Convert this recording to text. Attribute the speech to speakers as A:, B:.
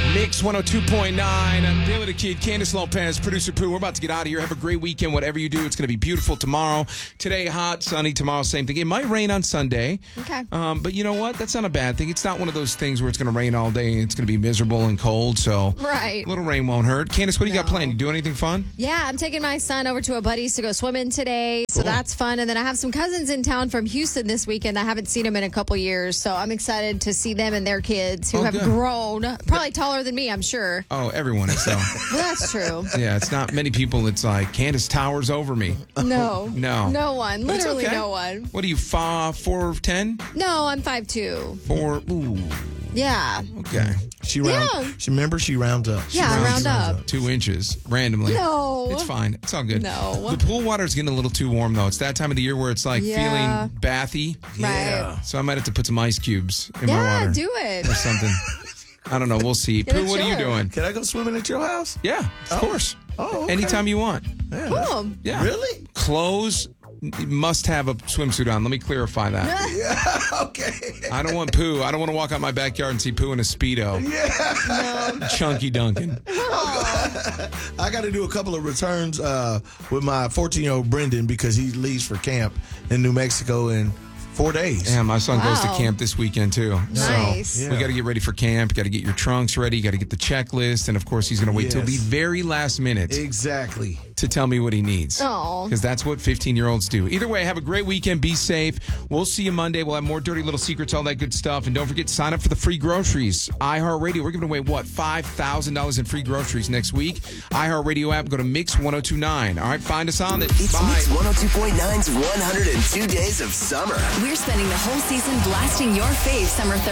A: Mix 102.9. Billy the Kid, Candace Lopez, producer Pooh. We're about to get out of here. Have a great weekend. Whatever you do, it's going to be beautiful tomorrow. Today, hot, sunny. Tomorrow, same thing. It might rain on Sunday.
B: Okay.
A: But you know what? That's not a bad thing. It's not one of those things where it's going to rain all day and it's going to be miserable and cold. So
B: Right.
A: a little rain won't hurt. Candace, what do you got planned? You do anything fun?
B: Yeah, I'm taking my son over to a buddy's to go swimming today, so that's fun. And then I have some cousins in town from Houston this weekend. I haven't seen them in a couple years, so I'm excited to see them and their kids who have
A: good.
B: grown, probably taller than me, I'm sure.
A: Oh, everyone is, though.
B: Well, that's true.
A: Yeah, it's not many people. It's like Candace towers over me.
B: No.
A: No.
B: No one.
A: But it's
B: Literally
A: okay.
B: no one.
A: What are you, 4'10"?
B: No, I'm 5'2".
A: 4. Ooh.
B: Yeah.
A: Okay.
C: She
B: Yeah.
C: She rounds up.
B: Yeah,
C: She
B: round up.
A: 2 inches randomly.
B: No.
A: It's fine. It's all good.
B: No.
A: The pool water's getting a little too warm, though. It's that time of the year where it's like
B: Yeah.
A: feeling bathy.
B: Right.
A: So I might have to put some ice cubes in my
B: Yeah,
A: water.
B: do it.
A: Or something. I don't know. We'll see.
B: Get a
A: Pooh, what are you
B: chiller.
A: doing?
C: Can I go swimming at your house?
A: Yeah, of course.
C: Oh, okay.
A: Anytime you want.
C: Yeah,
B: Cool.
A: Yeah.
C: Really?
A: Clothes must have a swimsuit on. Let me clarify that.
C: Okay.
A: I don't want Pooh. I don't want to walk out my backyard and see Pooh in a Speedo.
B: No.
A: Chunky Duncan.
C: I got to do a couple of returns with my 14-year-old Brendan because he leaves for camp in New Mexico in 4 days.
A: Yeah, my son goes to
B: Wow.
A: camp this weekend, too.
B: Nice.
A: So
C: Yeah.
A: we got to get ready for camp. Got to get your trunks ready. Got to get the checklist. And, of course, he's going to wait till the
C: Yes.
A: very last minute
C: Exactly.
A: to tell me what he needs.
B: Oh.
A: Because that's what 15-year-olds do. Either way, have a great weekend. Be safe. We'll see you Monday. We'll have more dirty little secrets, all that good stuff. And don't forget to sign up for the free groceries. iHeartRadio, we're giving away, $5,000 in free groceries next week. iHeartRadio app, go to Mix 1029. All right, find us on it.
D: It's
A: Bye.
D: Mix 102.9's 102 Days of Summer.
E: We're spending the whole season blasting your fave summer